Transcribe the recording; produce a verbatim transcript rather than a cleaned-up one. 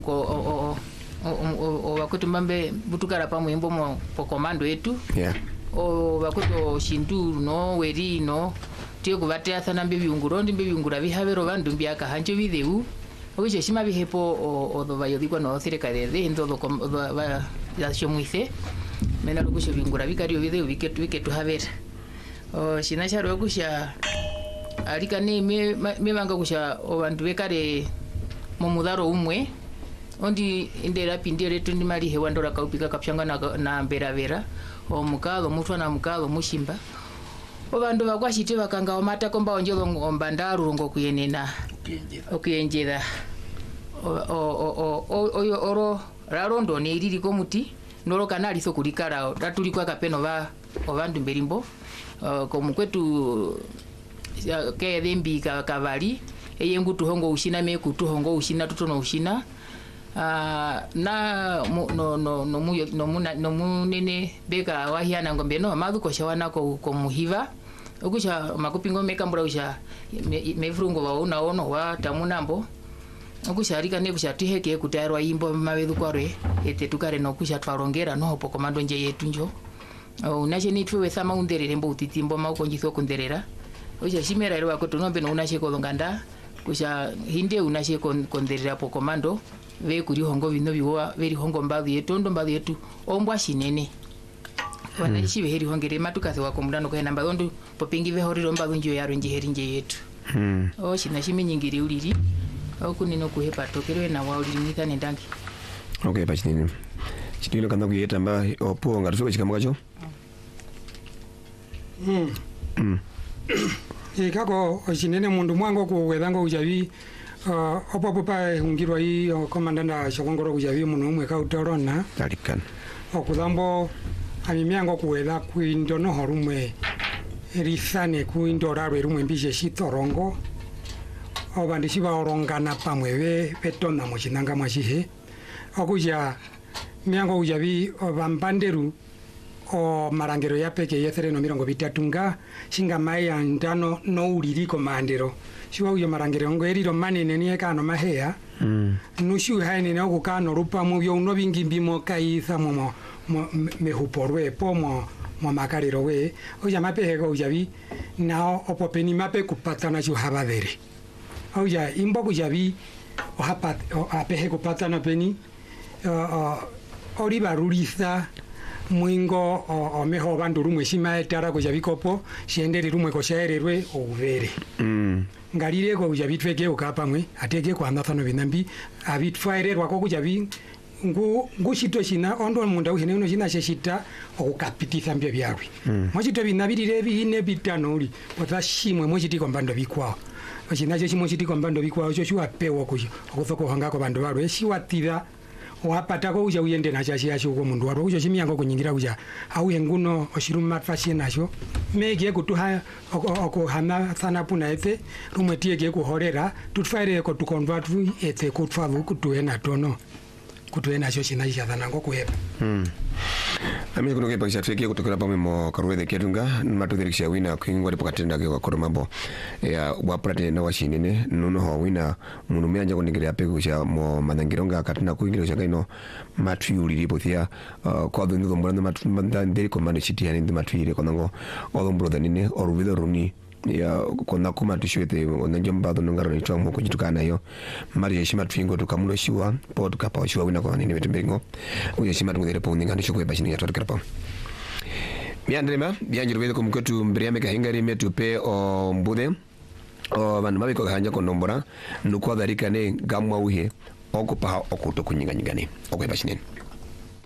o o o wakutu mambe butukara pa mwimbo mo po komando yetu yeah o wakuto shindu no weri no tiyo kubate athana mbe biunguro ndi mbe biungura bihabero bandu mbyaka hanjo bideu oje shima bihepo o do bayodikwa no thirikare de ndo do ba ya shomuise mena rukusho biungura bikario bideu biketu biketu habera o shina charo kusha alikane me me banga kusha o bandu bekare mu mudaro umwe ondi indera pindire tundi mali hewa ndora kaupika kapshanga na, na mbera vera o mukalo mutwa na mukalo mushimba obandu bakwashite bakanga omata komba onjelo ngomba ndaru ngo kuyenena okuyenjera o o o o oro rarondo ne iriri komuti noro kanali so kulikara datuli kwa kapeno ba obandu mberimbo ko mukwetu ke dembi ka kavali eyengu tuhongo ushina me kutuhongo ushina tutono ushina Uh, na mu, no no no mu no mu no mu nene beka wahia na ngombe no madu ko shawana ko ko muhiva okusha makupingo meka mbura usha me, me frungo wa una ono wa tamunambo okusha rika ne kusha tiheke kutayarwa yimbo mabedu kware ete tukare no kusha twarongera no poko mando nje yetu njo o unache ni tuwe sama underere mbo utitimbo mako njitho kunderera okusha shimera ro ko tunombe no unache ko nganda kusha hinde unache konderera poko mando ve kuri hongo bino biwa veri hongo mbadu yetu ndo mbadu yetu ombwa shinene wana mm. Ishi beheri hongere matukaze wako mudano ko namba ondo popingi ve horiro mbadu njo yaro nje heri nje yetu mm. O shina shimi nyingiri uliri oku nino kuhepa tokero na wa uliri nita nendangi okay pa chinene chitino kanda kuyeta mba opo ngatuso chikamukacho mm mm ikako chinene mundu mwango kuwethango ujavi Uh, opo popa hungirwa hii komandanda shokongoro kujavi muno umwe kautorona alikana okudhambo amimiango kuwetha kuindo no horumwe rithane kuindo rarwe rumwe mbije shitorongo obandishi baorongana pamwe be betona mochinanga mwachihe okuja miango kujavi obambanderu o marangero ya peke yethere no mirongo bitatu nga shinga mai andano no uriri komandero shiwa uyo marangero ngo eriro manene ni ekano mahea mm nushu haine na okukano rupa mu byo no bingi bimo kaitha mo mehuporwe pomo mo makariro we oya mapehe go yabi na opopeni mape kupatana ju habadere oya imbo go yabi o hapat o apehe kupatana peni o oriba ruriza mwingo o meho bandu rumwe shima etara ko yabikopo shiendere rumwe ko shererwe overe mm ngarire ko yabitweke ukapamwe ateke kwa ndathano binambi abitfairerwa ko kujabi ngu ngushito shina ondo munda uhine no shina sheshita okukapititha mbye byawe mm. Mochito binabirire bine bitano uli potashimwe mochiti kombando bikwa oshina cyo shimochiti kombando bikwa cyo shwa pewo kuyo okuthoko hangako bandu balwe shiwatira wapata ko uja uyende na chashi yacho ko mundu waro uja chimiyango kunyingira uja auye nguno oshiruma fashi nacho mege kutuha oko hana thana puna ete rumwetie ke kuhorera tutfaire ko tukonva tu ete kutfavu kutuena tono kutuena cho china cha thana ngo kuhepa mm ami kuno ke pakisha feke kutokera pamwe mo karwede ketunga matudhirikisha wina kwingwa pakatenda ke kwa mambo ya waprate na washinene nuno ho wina munu meanja kuningire peke kusha mo manangironga katina kuingira kusha kaino matuyuli ripothia kwa ndo ndo mbona matunda nderi komande chiti yani ndo matuyire konango odo mbroda nine oruvido runi ya kona kuma tushwete onanjomba ndo ngaro ni twamu ko jitukana yo mari yeshima twingo tukamulo shiwa pod kapa shiwa wina kwa nini betembingo uye shima tungere po ninga ndishokwe bashini ya twatokera pa miandrema byanjirwe ko mukwetu mbriame kahingari metupe o mbude o bantu babiko kahanja ko nombora nukwa dharika ne gamwa uhe okupa okuto kunyinganyingane okwe bashini